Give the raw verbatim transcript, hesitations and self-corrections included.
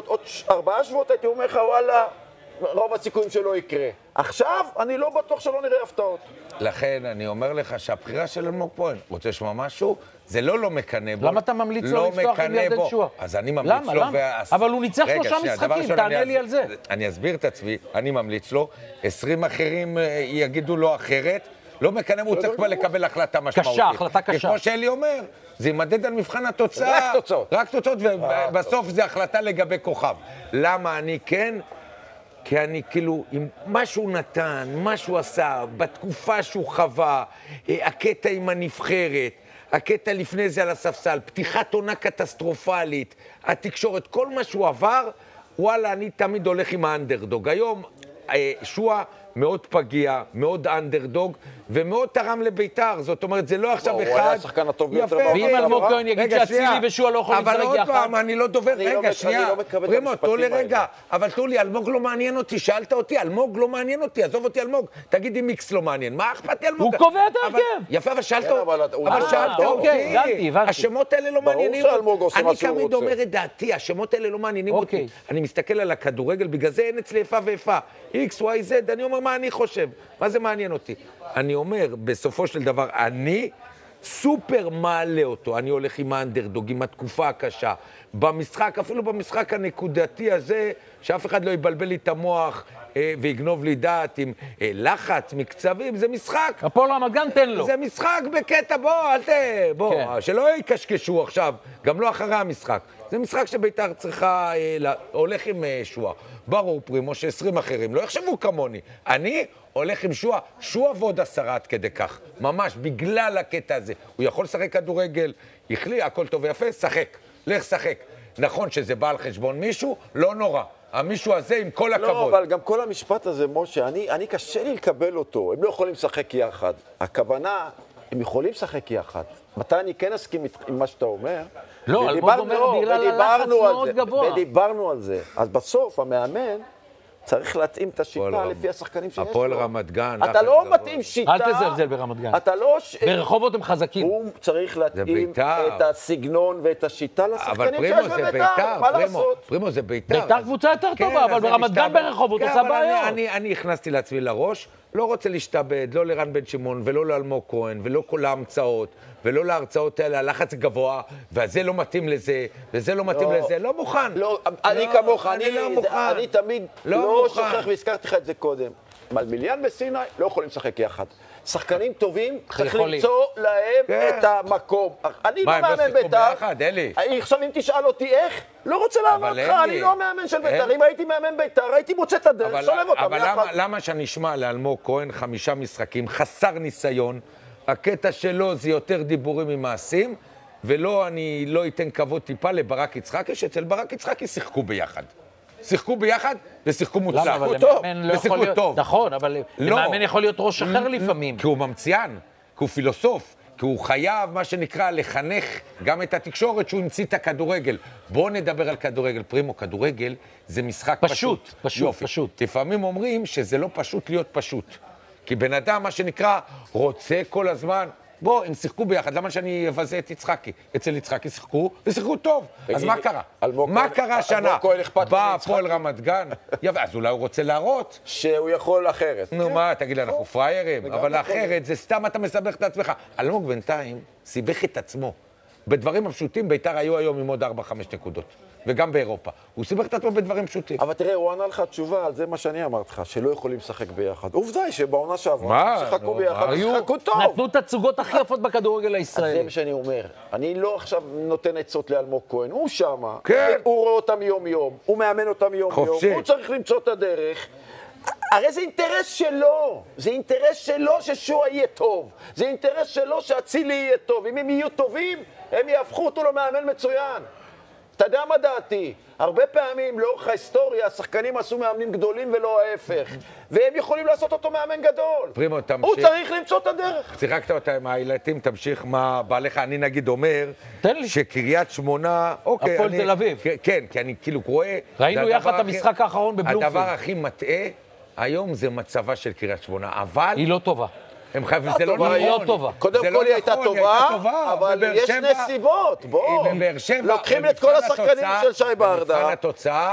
שבועות, עוד ארבעה שבועות הייתי אומר לך, וואלה, רוב הסיכויים שלא יקרה. עכשיו, אני לא בטוח שלא נראה הפתעות. לכן, אני אומר לך שהבחירה של אלמוג כהן, רוצה לשמוע משהו? זה לא לא מקנה בו. למה אתה ממליץ לו לפתוח עם ירדן שועה? אז אני ממליץ למה, לו... למה? אבל הוא ניצח שלושה משחקים, תענה לי על זה. אני אסביר את עצמי, אני ממליץ לו, עשרים אחרים יגידו לו אחרת, לא מקנה, הוא צריך כבר לקבל החלטה משמעותית. קשה, החלטה קשה. כמו שאלי אומר, זה יימדד על מבחן התוצאה. רק תוצאות. רק תוצאות, ובסוף זה החלטה לגבי כוכב. למה אני כן? כי אני כאילו, עם מה שהוא נתן, מה שהוא עשה, בתקופה שהוא חווה, הקטע עם הנבחרת, הקטע לפני זה על הספסל, פתיחת עונה קטסטרופלית, התקשורת, כל מה שהוא עבר, וואלה, אני תמיד הולך עם האנדרדוג. היום, שועה מאוד פגיע, מאוד אנדרדוג, ומאוד תרם לביתר. זאת אומרת, זה לא עכשיו אחד... הוא היה השחקן הטוב ביותר. ואם אלמוג כהן יגיד שאצילי ושועה לא יכולים לשחק יחד. אבל עוד פעם, אני לא דובר... רגע, שנייה. פרימו, תנו לי רגע. אבל תנו לי, אלמוג לא מעניין אותי. שאלת אותי, אלמוג לא מעניין אותי. עזוב אותי, אלמוג. תגיד אם מיקס לא מעניין. מה אכפת לי, אלמוג? הוא קובע את ההרכב. יפה, אבל שאלת אותי. אבל שאלת אותי. השמות האלה לא מעניינים אותי. אני תמיד אומר את דעתי, השמות האלה לא מעניינים אותי. אני מסתכל על הכדורגל, בגלל זה אין אצלי איפה ואיפה. X, Y, Z, אני אומר מה אני חושב. מה זה מעניין אותי? אני אומר, בסופו של דבר, אני סופר מעלה אותו. אני הולך עם האנדרדוג, עם התקופה הקשה. במשחק, אפילו במשחק הנקודתי הזה, שאף אחד לא יבלבל לי את המוח אה, ויגנוב לי דעת עם אה, לחץ, מקצבים, זה משחק. הפועל רמת גן תן לו. זה משחק בקטע, בוא, אל ת... בוא, כן. שלא יקשקשו עכשיו, גם לא אחרי המשחק. זה משחק שביתר צריכה, אה, לה... הולך עם אה, שועה. ברור פרימו שעשרים אחרים, לא יחשבו כמוני. אני הולך עם שועה, שועה ועוד עשרה עד כדי כך. ממש, בגלל הקטע הזה. הוא יכול לשחק כדורגל, יחלי, הכל טוב ויפה, שחק. לך שחק. נכון שזה בא על חשבון מישהו, לא נורא. המישהו הזה עם כל הכבוד. לא, אבל גם כל המשפט הזה, משה, אני, אני קשה לי לקבל אותו. הם לא יכולים לשחק יחד. הכוונה, הם יכולים לשחק יחד. מתי אני כן אסכים עם מה שאתה אומר? לא, אלמוג אומר בגלל הלחץ מאוד גבוה. ודיברנו על זה. אז בסוף, המאמן צריך להתאים את השיטה לפי השחקנים שיש לו. הפועל רמת גן. אתה לא מתאים שיטה. אל תזלזל ברמת גן. אתה לא... ברחובות הם חזקים. הוא צריך להתאים את הסגנון ואת השיטה לשחקנים שיש אבל פרימו זה ביתר, מה לעשות? פרימו זה ביתר. ביתר קבוצה יותר טובה, אבל ברמת גן ברחובות עושה בעיות. אני הכנסתי לעצמי לראש, לא רוצה להשתבד, לא לרן בן שמעון ולא לאלמוג כהן ולא כל ההמצאות ולא להרצאות האלה, הלחץ גבוה, וזה לא מתאים לזה, וזה לא מתאים לזה, לא מוכן. לא, אני כמוך, אני תמיד לא שוכח, והזכרתי לך את זה קודם. מלמיליאן וסיני לא יכולים לשחק יחד. שחקנים טובים, צריך למצוא להם את המקום. אני לא מאמן ביתר. עכשיו אם תשאל אותי איך, לא רוצה לענות לך, אני לא מאמן של ביתר. אם הייתי מאמן ביתר, הייתי מוצא את הדרך, שולב אותם יחד. אבל למה שאני אשמע לאלמוג כהן חמישה משחקים, חסר ניסיון, הקטע שלו זה יותר דיבורים ממעשים, ולא, אני לא אתן כבוד טיפה לברק יצחקי, שאצל ברק יצחקי שיחקו ביחד. שיחקו ביחד ושיחקו מוצלח. למה? אבל למאמן לא יכול להיות... נכון, אבל למאמן יכול להיות ראש אחר לפעמים. כי הוא ממציאן, כי הוא פילוסוף, כי הוא חייב, מה שנקרא, לחנך גם את התקשורת שהוא המציא את הכדורגל. בואו נדבר על כדורגל. פרימו, כדורגל זה משחק פשוט. פשוט, פשוט, פשוט. לפעמים אומרים שזה לא פשוט להיות פשוט. כי בן אדם, מה שנקרא, רוצה כל הזמן... בוא, הם שיחקו ביחד, למה שאני אבזה את יצחקי? אצל יצחקי שיחקו, ושיחקו טוב. אז מה קרה? מה קרה שנה? בא הפועל רמת גן, אז אולי הוא רוצה להראות. שהוא יכול אחרת. נו מה, תגיד לי, אנחנו פריירים, אבל אחרת זה סתם אתה מסבך את עצמך. אלמוג בינתיים סיבך את עצמו. בדברים הפשוטים, ביתר היו היום עם עוד ארבע חמש נקודות. וגם באירופה. הוא סיבך את עצמו בדברים פשוטים. אבל תראה, הוא ענה לך תשובה על זה מה שאני אמרת לך, שלא יכולים לשחק ביחד. עובדה היא שבעונה שעברה, שיחקו ביחד, שיחקו טוב. נתנו את התצוגות הכי יפות בכדורגל הישראלי. זה מה שאני אומר. אני לא עכשיו נותן עצות לאלמוג כהן. הוא שמה, הוא רואה אותם יום-יום, הוא מאמן אותם יום-יום, הוא צריך למצוא את הדרך. הרי זה אינטרס שלו, זה אינטרס שלו ששועה יהיה טוב, זה אינטרס שלו שאצילי יהיה טוב. אם הם יהיו טובים, הם יהפכו אותו למאמן מצוין. אתה יודע מה דעתי? הרבה פעמים לאורך ההיסטוריה השחקנים עשו מאמנים גדולים ולא ההפך, והם יכולים לעשות אותו מאמן גדול. פרימו, תמשיך. הוא צריך למצוא את הדרך. שיחקת אותה עם הילדים, תמשיך מה בעליך. אני נגיד אומר שקריית שמונה... הפועל תל אביב. כן, כי אני כאילו רואה... ראינו יחד את המשחק האחרון בבלומפילד. הדבר הכי מטעה היום זה מצבה של קריית שמונה, אבל... היא לא טובה. הם חייבים, זה לא נכון. היא לא טובה. קודם כל היא הייתה טובה, אבל יש נסיבות. בואו, לוקחים את כל השחקנים של שי ברדה. במבחן התוצאה,